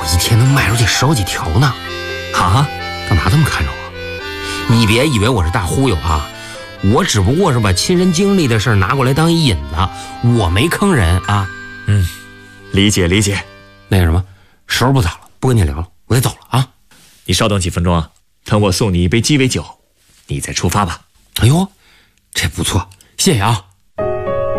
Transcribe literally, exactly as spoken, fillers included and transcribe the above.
我一天能卖出去十好几条呢。 啊？ 干嘛这么看着我？你别以为我是大忽悠啊，我只不过是把亲身经历的事拿过来当一引子，我没坑人啊。 嗯，理解理解。 那个什么，时候不早了，不跟你聊了，我得走了啊。 你稍等几分钟啊，等我送你一杯鸡尾酒，你再出发吧。 哎呦，这不错，谢谢啊。